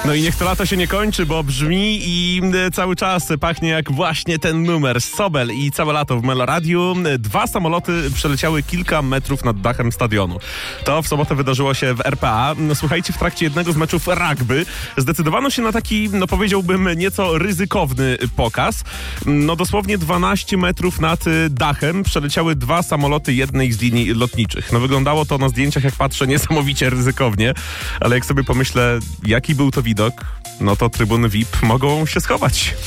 No i niech to lato się nie kończy, bo brzmi i cały czas pachnie jak właśnie ten numer. Sobel i całe lato w Meloradiu. 2 samoloty przeleciały kilka metrów nad dachem stadionu. To w sobotę wydarzyło się w RPA. Słuchajcie, w trakcie jednego z meczów rugby zdecydowano się na taki, powiedziałbym, nieco ryzykowny pokaz. Dosłownie 12 metrów nad dachem przeleciały 2 samoloty jednej z linii lotniczych. Wyglądało to na zdjęciach, jak patrzę, niesamowicie ryzykownie, ale jak sobie pomyślę, jaki był to widok, to trybuny VIP mogą się schować.